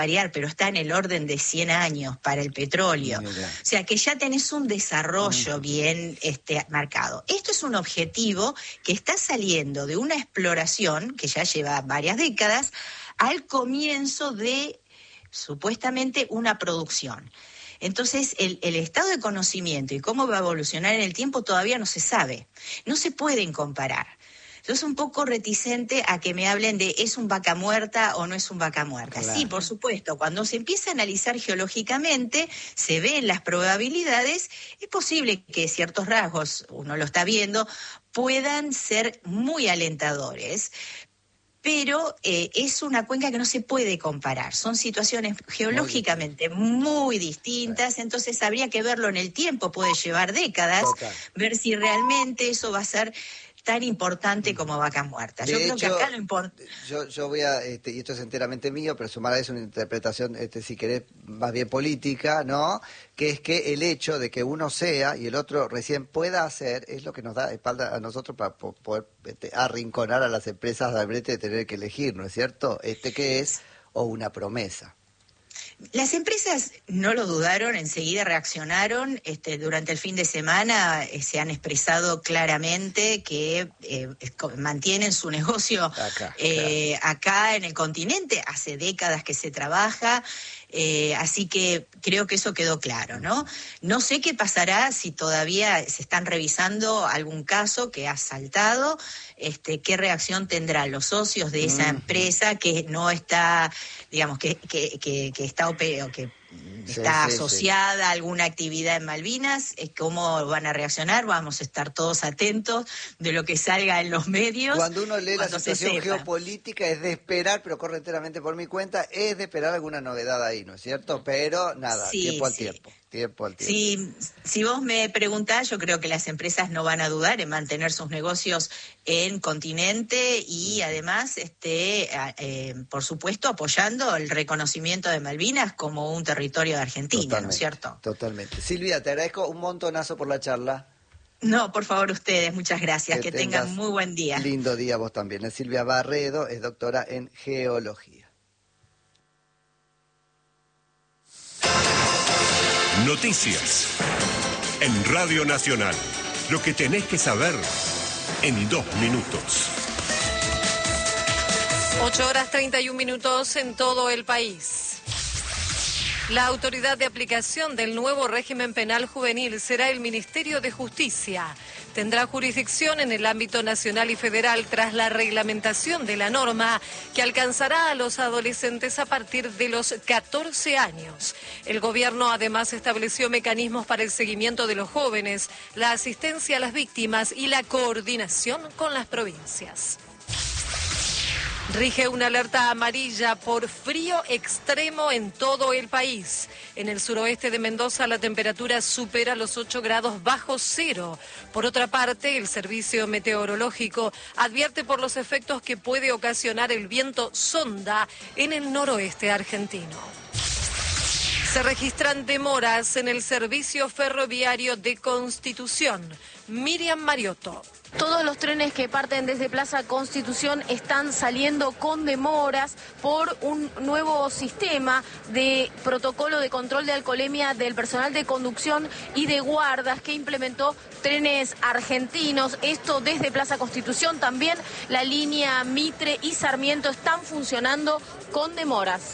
variar, pero está en el orden de 100 años para el petróleo. Mira. O sea que ya tenés un desarrollo bien marcado. Esto es un objetivo que está saliendo de una exploración que ya lleva varias décadas al comienzo de supuestamente una producción. Entonces, el estado de conocimiento y cómo va a evolucionar en el tiempo todavía no se sabe. No se pueden comparar. Yo soy un poco reticente a que me hablen de ¿es un vaca muerta o no es un vaca muerta? Claro. Sí, por supuesto. Cuando se empieza a analizar geológicamente, se ven las probabilidades, es posible que ciertos rasgos, uno lo está viendo, puedan ser muy alentadores. Pero es una cuenca que no se puede comparar. Son situaciones geológicamente muy distintas, entonces habría que verlo en el tiempo, puede llevar décadas, Total. ver si realmente eso va a ser tan importante como vacas muertas. Yo creo que acá lo importante... Yo voy a, y esto es enteramente mío, pero sumar a eso una interpretación, si querés, más bien política, ¿no? Que es que el hecho de que uno sea y el otro recién pueda hacer es lo que nos da espalda a nosotros para poder arrinconar a las empresas al brete de tener que elegir, ¿no es cierto? ¿Qué es? O una promesa. Las empresas no lo dudaron, enseguida reaccionaron. Durante el fin de semana se han expresado claramente que mantienen su negocio acá en el continente. Hace décadas que se trabaja, así que creo que eso quedó claro, ¿no? No sé qué pasará si todavía se están revisando algún caso que ha saltado. ¿Qué reacción tendrán los socios de esa empresa que no está, digamos, que está asociada a alguna actividad en Malvinas? ¿Cómo van a reaccionar? Vamos a estar todos atentos de lo que salga en los medios. Cuando uno lee la situación geopolítica es de esperar, pero corre enteramente por mi cuenta, es de esperar alguna novedad ahí, ¿no es cierto? Pero nada, tiempo al tiempo. Si vos me preguntás, yo creo que las empresas no van a dudar en mantener sus negocios en continente y además, por supuesto, apoyando el reconocimiento de Malvinas como un territorio de Argentina, Totalmente, ¿no es cierto? Totalmente. Silvia, te agradezco un montonazo por la charla. No, por favor, ustedes, muchas gracias. Que tengan muy buen día. Lindo día vos también. Es Silvia Barredo, es doctora en geología. Noticias en Radio Nacional. Lo que tenés que saber en 2 minutos. 8:31 en todo el país. La autoridad de aplicación del nuevo régimen penal juvenil será el Ministerio de Justicia. Tendrá jurisdicción en el ámbito nacional y federal tras la reglamentación de la norma que alcanzará a los adolescentes a partir de los 14 años. El gobierno además estableció mecanismos para el seguimiento de los jóvenes, la asistencia a las víctimas y la coordinación con las provincias. Rige una alerta amarilla por frío extremo en todo el país. En el suroeste de Mendoza la temperatura supera los 8 grados bajo cero. Por otra parte, el Servicio Meteorológico advierte por los efectos que puede ocasionar el viento sonda en el noroeste argentino. Se registran demoras en el servicio ferroviario de Constitución. Miriam Mariotto. Todos los trenes que parten desde Plaza Constitución están saliendo con demoras por un nuevo sistema de protocolo de control de alcoholemia del personal de conducción y de guardas que implementó Trenes Argentinos. Esto desde Plaza Constitución. También la línea Mitre y Sarmiento están funcionando con demoras.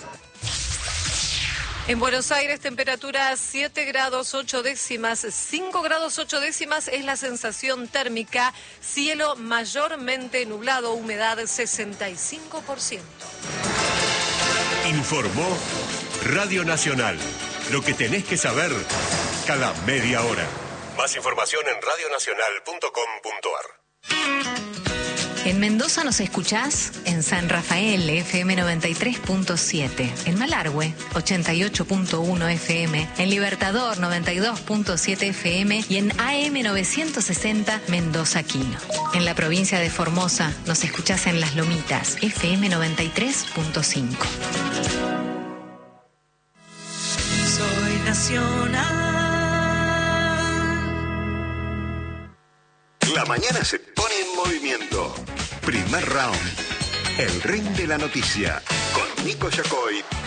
En Buenos Aires, temperatura 7 grados 8 décimas, 5 grados 8 décimas es la sensación térmica, cielo mayormente nublado, humedad 65%. Informó Radio Nacional. Lo que tenés que saber cada media hora. Más información en radionacional.com.ar. En Mendoza nos escuchás en San Rafael, FM 93.7, en Malargüe, 88.1 FM, en Libertador, 92.7 FM y en AM 960 Mendoza Quino. En la provincia de Formosa nos escuchás en Las Lomitas, FM 93.5. Soy nacional. La mañana se pone en movimiento. Primer round. El ring de la noticia. Con Nico Yacoy